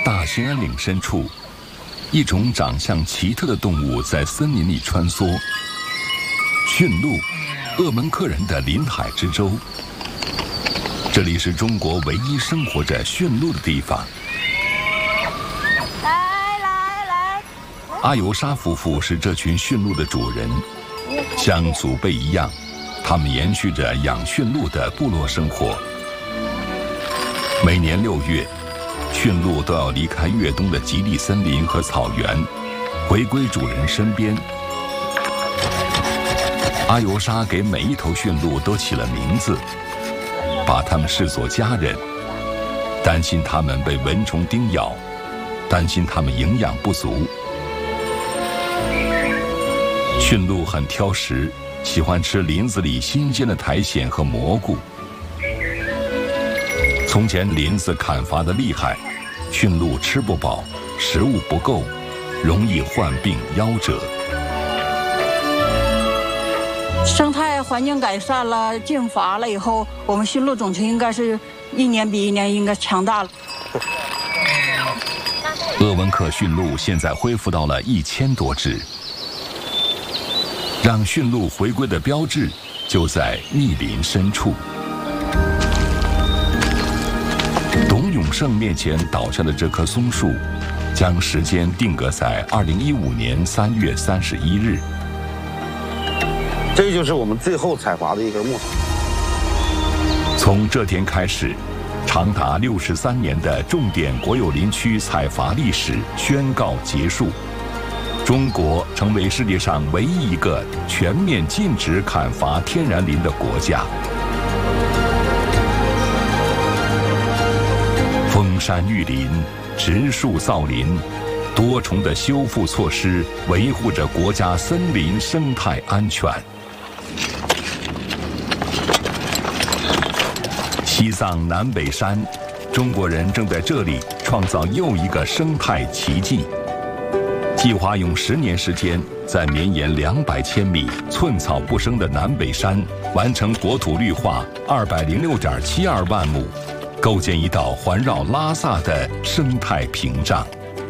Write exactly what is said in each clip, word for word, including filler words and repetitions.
大兴安岭深处，一种长相奇特的动物在森林里穿梭。驯鹿，鄂门克人的临海之州。这里是中国唯一生活着驯鹿的地方。 来来来， 阿尤沙夫妇是这群驯鹿的主人，像祖辈一样，他们延续着养驯鹿的部落生活。每年六月，驯鹿都要离开越冬的极地森林和草原，回归主人身边。阿尤沙给每一头驯鹿都起了名字，把它们视作家人，担心它们被蚊虫叮咬，担心它们营养不足。驯鹿很挑食，喜欢吃林子里新鲜的苔藓和蘑菇。从前林子砍伐的厉害，驯鹿吃不饱，食物不够，容易患病夭折。 生态环境改善了，禁伐了以后，我们驯鹿种群应该是一年比一年应该强大了。 鄂温克驯鹿现在恢复到了一千多只。让驯鹿回归的标志就在密林深处。董永胜面前倒下的这棵松树，将时间定格在二零一五年三月三十一日。 这就是我们最后采伐的一根木头。 从这天开始，长达六十三年的重点国有林区采伐历史宣告结束。中国成为世界上唯一一个全面禁止砍伐天然林的国家。封山育林，植树造林，多重的修复措施维护着国家森林生态安全。西藏南北山，中国人正在这里创造又一个生态奇迹。计划用十年时间，在绵延两百千米、寸草不生的南北山完成国土绿化二百零六点七二万亩，构建一道环绕拉萨的生态屏障。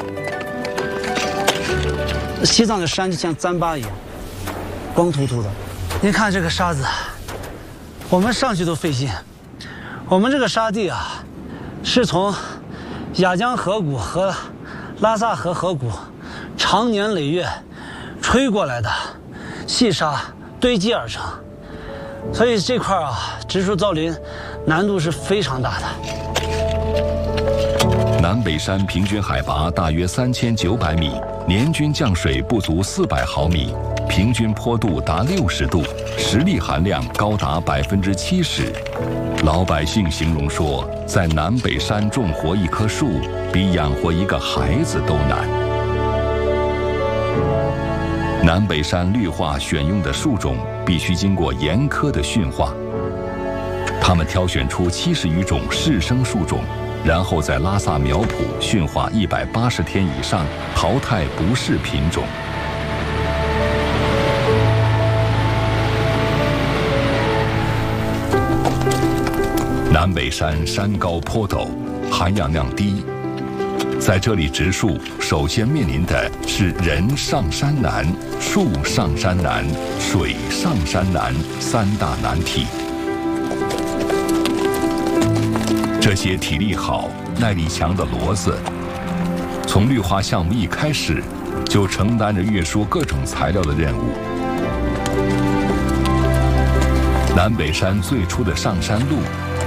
西藏的山就像糌粑一样，光秃秃的。您看这个沙子，我们上去都费劲。我们这个沙地啊，是从雅江河谷和拉萨河河谷长年累月吹过来的细沙堆积而成，所以这块啊，植树造林难度是非常大的。 南北山平均海拔大约三千九百米，年均降水不足四百毫米，平均坡度达六十度，石粒含量高达百分之七十。老百姓形容说，在南北山种活一棵树，比养活一个孩子都难。南北山绿化选用的树种必须经过严苛的驯化，他们挑选出七十余种适生树种，然后在拉萨苗圃驯化一百八十天以上，淘汰不适品种。南北山山高坡陡，含氧量低，在这里植树，首先面临的是人上山难、树上山难、水上山难三大难题。这些体力好、耐力强的骡子，从绿化项目一开始，就承担着运输各种材料的任务。南北山最初的上山路